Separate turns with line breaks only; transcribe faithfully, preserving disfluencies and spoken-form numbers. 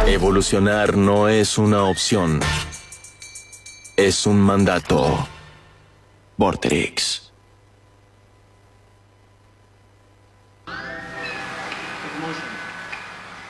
Evolucionar no es una opción. Es un mandato. Vorterix.
Hermoso.